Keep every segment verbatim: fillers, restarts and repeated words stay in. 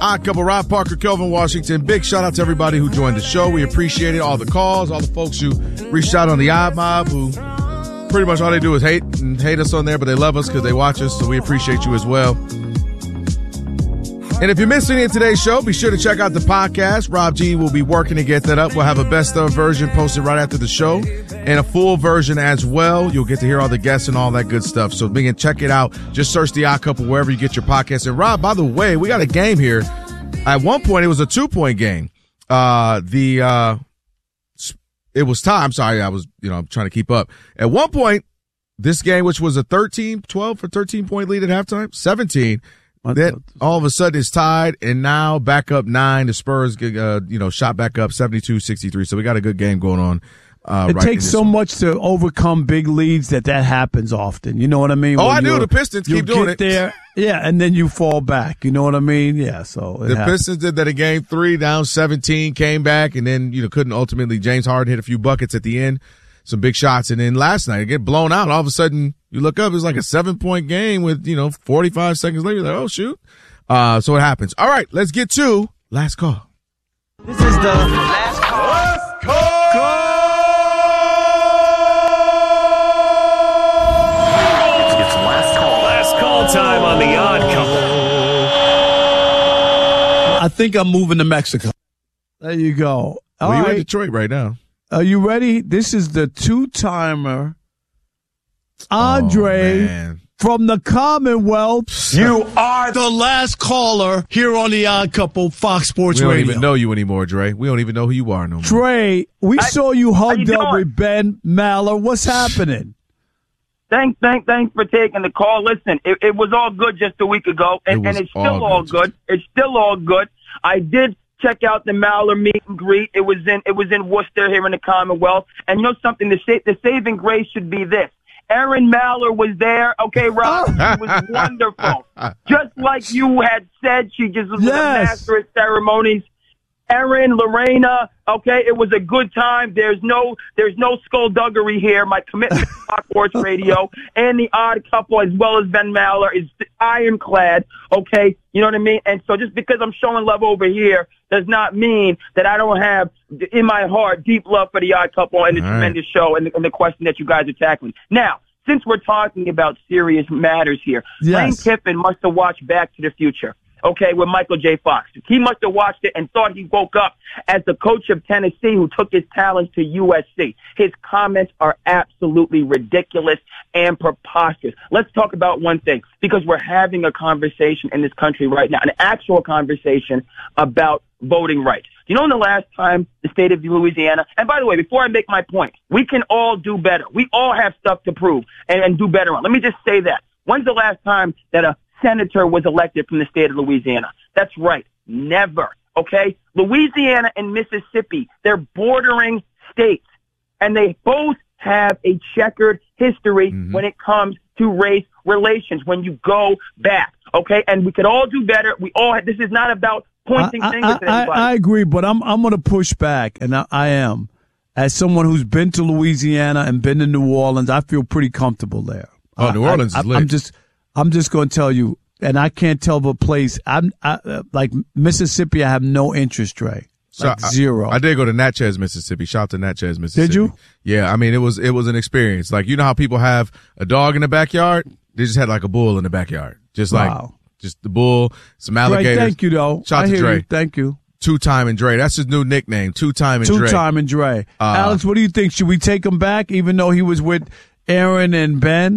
Odd Couple, Rob Parker, Kelvin Washington. Big shout out to everybody who joined the show. We appreciate it. All the calls, all the folks who reached out on the Odd Mob, who pretty much all they do is hate and hate us on there, but they love us because they watch us, so we appreciate you as well. And if you missed any of today's show, be sure to check out the podcast. Rob G will be working to get that up. We'll have a best of version posted right after the show and a full version as well. You'll get to hear all the guests and all that good stuff. So begin, check it out. Just search The Odd Couple wherever you get your podcast. And Rob, by the way, we got a game here. At one point, it was a two-point game. Uh, the uh, it was time. I'm sorry, I was you know I'm trying to keep up. At one point, this game, which was a thirteen, twelve or thirteen-point lead at halftime, seventeen. Then all of a sudden it's tied, and now back up nine. The Spurs, uh, you know, shot back up seventy-two sixty-three. So we got a good game going on. Uh, it right takes so one. much to overcome big leads that that happens often. You know what I mean? Oh, when I do. The Pistons keep doing it. There, yeah, and then you fall back. You know what I mean? Yeah. So the happens. Pistons did that in game three, down seventeen, came back, and then you know couldn't ultimately. James Harden hit a few buckets at the end, some big shots, and then last night it get blown out. All of a sudden you look up, it's like a seven-point game with you know forty-five seconds later. You're like, oh shoot. Uh, so it happens. All right, let's get to last call. This is the last call. Last call. It's last call. Last call time on The Odd Couple. I think I'm moving to Mexico. There you go. All well, you're right. in Detroit right now. Are you ready? This is the two-timer, Andre. Oh, from the Commonwealth. You are the last caller here on The Odd Couple, Fox Sports Radio. We don't Radio. even know you anymore, Dre. We don't even know who you are no more. Dre, we I, saw you hugged you up doing? with Ben Maller. What's happening? Thanks, thanks, thanks for taking the call. Listen, it, it was all good just a week ago, and, it and it's still all all good. good. It's still all good. I did check out the Maller meet and greet. It was in it was in Worcester here in the Commonwealth. And you know something? The, sa- the saving grace should be this. Erin Maller was there. Okay, Rob, she was wonderful. Just like you had said, she just was Yes. a master at ceremonies. Erin, Lorena, okay, it was a good time. There's no, there's no skullduggery here. My commitment to Fox Sports Radio and The Odd Couple, as well as Ben Maller, is ironclad. Okay, you know what I mean. And so, just because I'm showing love over here does not mean that I don't have in my heart deep love for The Odd Couple and the All tremendous right. show and the, and the question that you guys are tackling now. Since we're talking about serious matters here, Yes. Lane Kiffin must have watched Back to the Future. Okay, with Michael J. Fox. He must have watched it and thought he woke up as the coach of Tennessee who took his talents to U S C. His comments are absolutely ridiculous and preposterous. Let's talk about one thing, because we're having a conversation in this country right now, an actual conversation about voting rights. You know, when the last time the state of Louisiana, and by the way, before I make my point, we can all do better. We all have stuff to prove and, and do better on. Let me just say that. When's the last time that a senator was elected from the state of Louisiana? That's right. Never. Okay? Louisiana and Mississippi, they're bordering states, and they both have a checkered history Mm-hmm. when it comes to race relations, when you go back. Okay? And we could all do better. We all, this is not about pointing I, fingers I, at anybody. I, I agree, but I'm I'm going to push back, and I, I am. As someone who's been to Louisiana and been to New Orleans, I feel pretty comfortable there. Oh, New I- Orleans I, is lit. I'm just, I'm just going to tell you, and I can't tell the place. I'm I, uh, like Mississippi. I have no interest, Trey. So Like I- zero. I, did go to Natchez, Mississippi. Shout out to Natchez, Mississippi. Did you? Yeah, I mean it was it was an experience. Like, you know how people have a dog in the backyard? They just had like a bull in the backyard. Just like Wow. just the bull, some Dre, alligators. thank you, though. Shout out I to hear Dre. you. Thank you. Two Time and Dre. That's his new nickname. Two Time and Dre. Two time and Dre. Uh, Alex, what do you think? Should we take him back, even though he was with Aaron and Ben?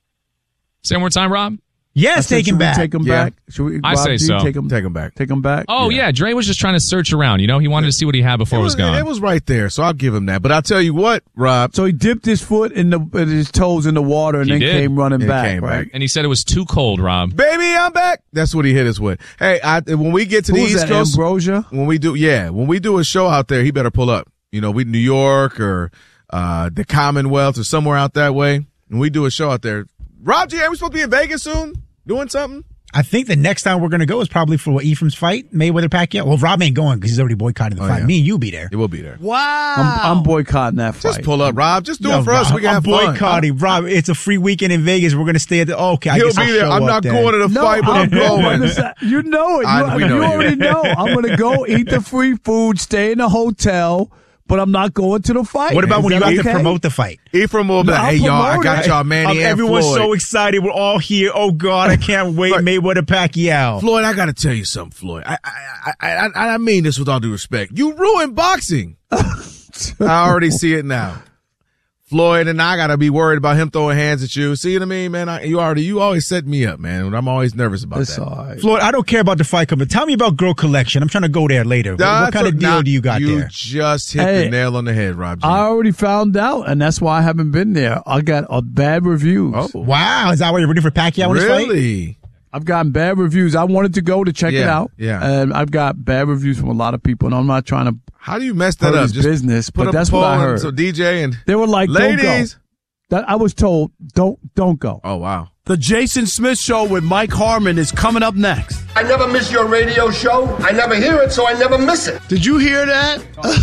Say one more time, Rob. I Yes, said, take should him we back. Take him Yeah. back. Should we? I Rob, say do you so. Take him. Take him back. Take him back. Oh, yeah. Dre was just trying to search around. You know, he wanted to see what he had before It it was, was gone. it was right there, so I'll give him that. But I'll tell you what, Rob. So he dipped his foot in the, and his toes in the water, and He then did. came running And back. came right? back. and he said it was too cold, Rob. Baby, I'm back. That's what he hit us with. Hey, I, when we get to Who the was East that? Coast, Ambrosia. when we do, yeah, when we do a show out there, he better pull up. You know, we New York or uh the Commonwealth or somewhere out that way. When we do a show out there, Rob G, are we supposed to be in Vegas soon? Doing something? I think the next time we're going to go is probably for what, Ephraim's fight, Mayweather Pacquiao. Well, Rob ain't going because he's already boycotting the Oh, fight. yeah. Me and you be there. It will be there. Wow. I'm, I'm boycotting that fight. Just pull up, Rob. Just do Yo, it for us. Rob, We can I'm have fun. boycotting, Rob. It's a free weekend in Vegas. We're going to stay at the. Oh, okay, I He'll guess be I'll there. show I'm up not then. going to the No, fight, but I'm I'm going. going. Listen, You know it. You, I- we you know you. already know. I'm going to go eat the free food, stay in the hotel, but I'm not going to the fight. What about Is when you that have to okay? promote the fight? Ephraim will be No, like, I'll hey, y'all, I promote got it. y'all, Manny Um, and everyone's Floyd. so excited. We're all here. Oh, God, I can't wait. Right. Mayweather Pacquiao. Floyd, I got to tell you something, Floyd. I, I, I, I, I mean this with all due respect. You ruined boxing. I already see it now. Floyd and I got to be worried about him throwing hands at you. See what I mean, man? I, you already, you always set me up, man. I'm always nervous about It's that. all right. Floyd, I don't care about the fight coming. Tell me about Girl Collection. I'm trying to go there later. What, what That's kind of a- deal nah, do you got you there? just hit Hey, the nail on the head, Rob G. I already found out, and that's why I haven't been there. I got a bad reviews. Oh. Wow. Is that why you're rooting for Pacquiao in this fight? Really? I've gotten bad reviews. I wanted to go to check it Yeah, out. yeah. And I've got bad reviews from a lot of people, and I'm not trying to. How do you mess that Hurt up? his Just business, put but up that's a what I poll and heard. So D J and They were like, don't go. ladies. That I was told, don't don't go. Oh, wow. The Jason Smith Show with Mike Harmon is coming up next. I never miss your radio show. I never hear it, so I never miss it. Did you hear that?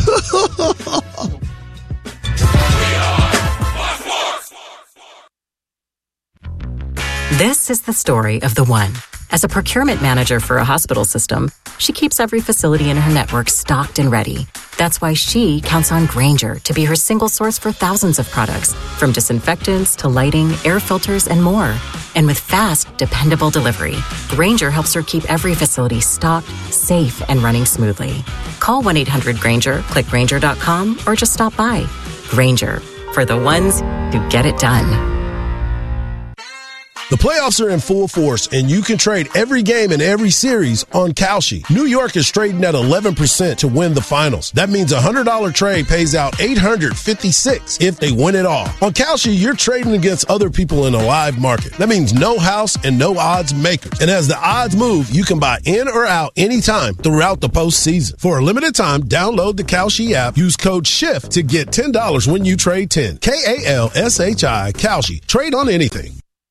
This is the story of the one. As a procurement manager for a hospital system, she keeps every facility in her network stocked and ready. That's why she counts on Grainger to be her single source for thousands of products, from disinfectants to lighting, air filters, and more. And with fast, dependable delivery, Grainger helps her keep every facility stocked, safe, and running smoothly. Call one eight hundred Grainger, click Grainger dot com, or just stop by. Grainger, for the ones who get it done. The playoffs are in full force, and you can trade every game in every series on Kalshi. New York is trading at eleven percent to win the finals. That means a one hundred dollars trade pays out eight hundred fifty-six dollars if they win it all. On Kalshi, you're trading against other people in a live market. That means no house and no odds makers. And as the odds move, you can buy in or out anytime throughout the postseason. For a limited time, download the Kalshi app. Use code SHIFT to get ten dollars when you trade ten. K A L S H I, Kalshi. Trade on anything.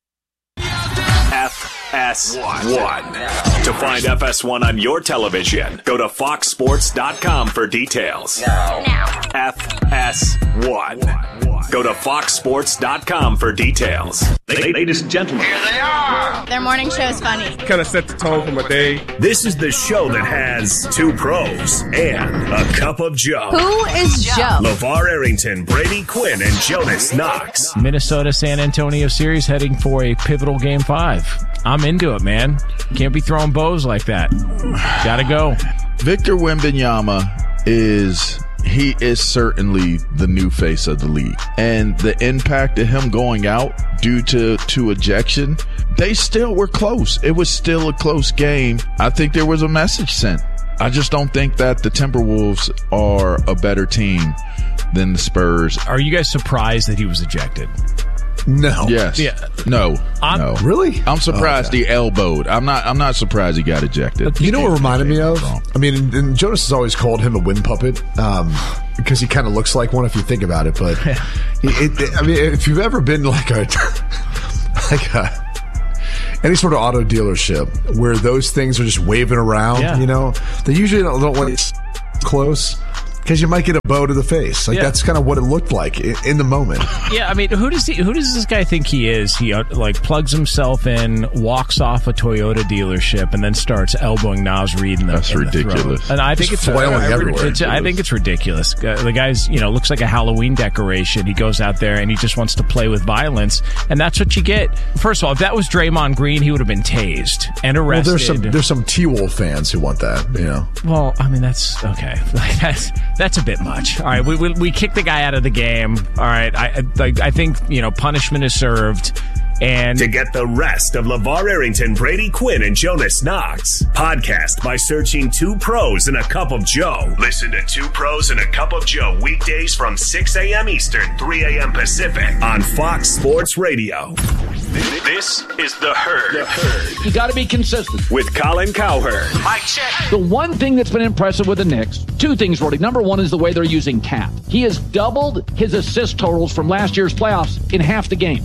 F S one. To find F S one on your television, go to fox sports dot com for details. Now. F S one. Go to fox sports dot com for details. Ladies and gentlemen, Here they are. Their morning show is funny. Kind of set the tone for my day. this is the show that has two pros and a cup of Joe. Who is Joe? LeVar Arrington, Brady Quinn, and Jonas Knox. Minnesota San Antonio series heading for a pivotal game five. I'm into it, man. Can't be throwing bows like that. Gotta go. Victor Wembanyama is he is certainly the new face of the league, and the impact of him going out due to to ejection, they still were close. It was still a close game. I think there was a message sent. I just don't think that the Timberwolves are a better team than the Spurs. Are you guys surprised that he was ejected? No. Yes. Yeah. No. I'm, no. Really? I'm surprised Okay. he elbowed. I'm not. I'm not surprised he got ejected. You know what reminded me of? I mean, and, and Jonas has always called him a wind puppet um, because he kind of looks like one if you think about it. But it, it, I mean, if you've ever been like a like a any sort of auto dealership where those things are just waving around, Yeah. you know, they usually don't, don't want it close because you might get a bow to the face. Like Yeah. that's kind of what it looked like in, in the moment. Yeah, I mean, who does he? Who does this guy think he is? He uh, like plugs himself in, walks off a Toyota dealership, and then starts elbowing Naz Reid in the. That's in the ridiculous. throat. And I think Just it's flailing I, I, everywhere. it's- I think it's ridiculous. Uh, the guy's, you know, looks like a Halloween decoration. He goes out there and he just wants to play with violence, and that's what you get. First of all, if that was Draymond Green, he would have been tased and Well, arrested. there's some there's some T-Wolf fans who want that, you know. Well, I mean, that's okay. Like, that's that's a bit much. All right, we we, we kicked the guy out of the game. All right, I I, I think you know punishment is served. And to get the rest of LeVar Arrington, Brady Quinn, and Jonas Knox, podcast by searching Two Pros and a Cup of Joe. Listen to Two Pros and a Cup of Joe weekdays from six a.m. Eastern, three a.m. Pacific on Fox Sports Radio. This is The Herd. The Herd. You got to be consistent. With Colin Cowherd. Mike check. The one thing that's been impressive with the Knicks, two things really. Number one is the way they're using Cap. He has doubled his assist totals from last year's playoffs in half the games.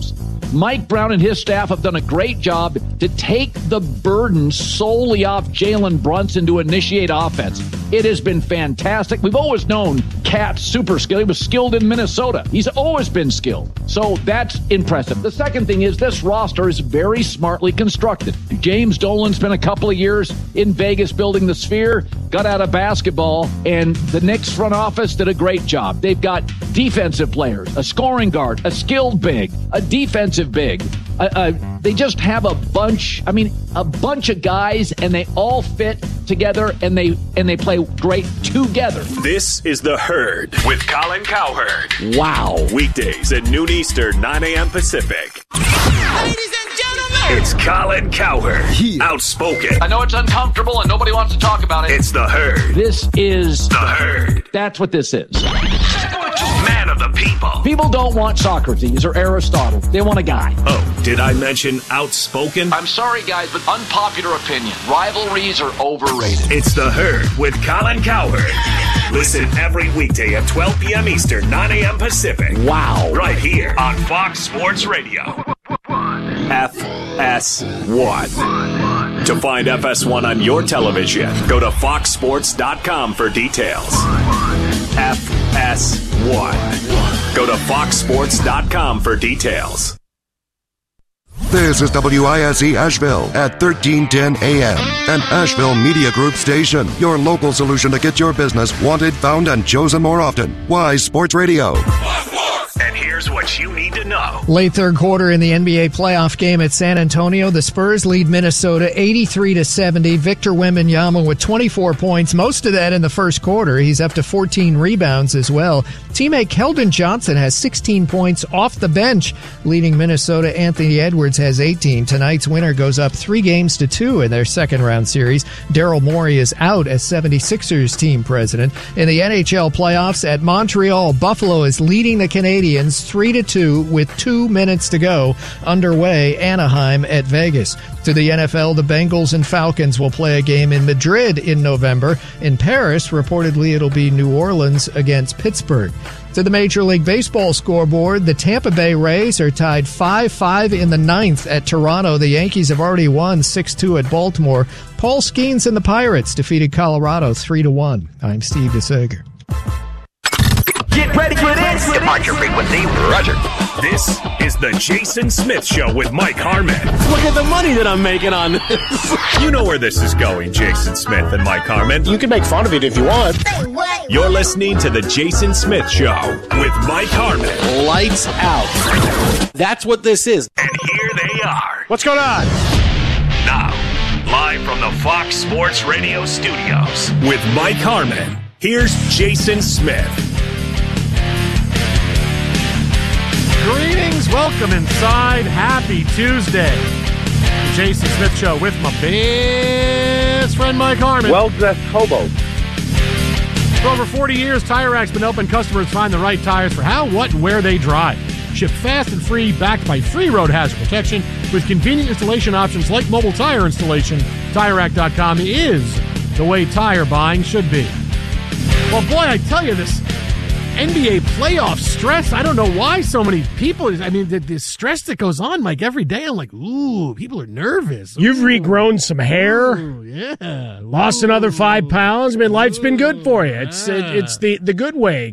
Mike Brown and his staff have done a great job to take the burden solely off Jalen Brunson to initiate offense. It has been fantastic. We've always known Cat's super skilled. He was skilled in Minnesota. He's always been skilled. So that's impressive. The second thing is this roster is very smartly constructed. James Dolan spent a couple of years in Vegas building the Sphere, got out of basketball, and the Knicks front office did a great job. They've got defensive players, a scoring guard, a skilled big, a defensive big. Uh, uh, they just have a bunch, I mean, a bunch of guys, and they all fit together, and they and they play great together. This is The Herd with Colin Cowherd. Wow. Weekdays at noon Eastern, nine a.m. Pacific. Ladies and gentlemen, it's Colin Cowherd. Outspoken. I know it's uncomfortable and nobody wants to talk about it. It's The Herd. This is The Herd. That's what this is. Man of the people. People don't want Socrates or Aristotle. They want a guy. Oh, did I mention outspoken? I'm sorry, guys, but unpopular opinion. Rivalries are overrated. It's The Herd with Colin Cowherd. Listen every weekday at twelve p.m. Eastern, nine a.m. Pacific. Wow. Right here on Fox Sports Radio. F S one. To find F S one on your television, go to fox sports dot com for details. F S one. Go to fox sports dot com for details. This is W I S E Asheville at thirteen ten A M, an Asheville Media Group station. Your local solution to get your business wanted, found, and chosen more often. Wise Sports Radio. And here's what you need to know. Late third quarter in the N B A playoff game at San Antonio, the Spurs lead Minnesota eighty-three to seventy. Victor Wembanyama with twenty-four points, most of that in the first quarter. He's up to fourteen rebounds as well. Teammate Keldon Johnson has sixteen points off the bench, leading Minnesota. Anthony Edwards has eighteen. Tonight's winner goes up three games to two in their second round series. Daryl Morey is out as seventy-sixers team president. In the N H L playoffs at Montreal, Buffalo is leading the Canadiens three to two with two minutes to go. Underway, Anaheim at Vegas. To the N F L, the Bengals and Falcons will play a game in Madrid in November. In Paris, reportedly it'll be New Orleans against Pittsburgh. To the Major League Baseball scoreboard, the Tampa Bay Rays are tied five five in the ninth at Toronto. The Yankees have already won six two at Baltimore. Paul Skeens and the Pirates defeated Colorado three to one. I'm Steve DeSager. get ready for this. Departure frequency, roger. This is the Jason Smith Show with Mike Harmon. Look at the money that I'm making on this. You know where this is going, Jason Smith and Mike Harmon. You can make fun of it if you want. You're listening to the Jason Smith Show with Mike Harmon. Lights out. That's what this is. And here they are. What's going on? Now, live from the Fox Sports Radio studios with Mike Harmon, here's Jason Smith. Greetings, welcome inside. Happy Tuesday. The Jason Smith Show with my best friend Mike Harmon. Well-dressed hobo. For over forty years, Tire Rack's been helping customers find the right tires for how, what, and where they drive. Shipped fast and free, backed by free road hazard protection with convenient installation options like mobile tire installation. Tire Rack dot com is the way tire buying should be. Well, boy, I tell you, this N B A playoff stress, I don't know why so many people, I mean, the, the stress that goes on, Mike, every day, I'm like, ooh, people are nervous. You've regrown some hair. Ooh, yeah. Lost ooh. another five pounds. I mean, life's been good for you. It's, Yeah. it, it's the, the good way.